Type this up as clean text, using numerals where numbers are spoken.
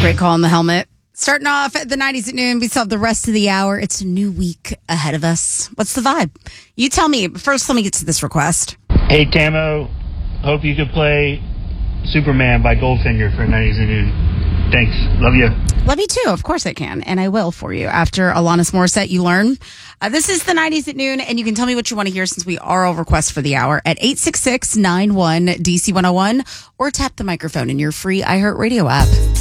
Great call on the helmet. Starting off at the 90s at noon, we still have the rest of the hour. It's a new week ahead of us. What's the vibe? You tell me. But first, let me get to this request. Hey, Tamo. Hope you could play Superman by Goldfinger for 90s at noon. Thanks. Love you. Love you too. Of course I can. And I will for you. After Alanis Morissette, you learn. This is the 90s at noon, and you can tell me what you want to hear since we are all requests for the hour at 866-91-DC101 or tap the microphone in your free iHeartRadio app.